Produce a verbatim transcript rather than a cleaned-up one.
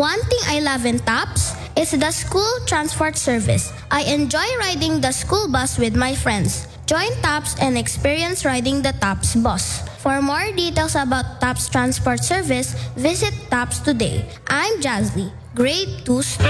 One thing I love in TAPS is the school transport service. I enjoy riding the school bus with my friends. Join TAPS and experience riding the TAPS bus. For more details about TAPS transport service, visit TAPS today. I'm Jazly, grade two student.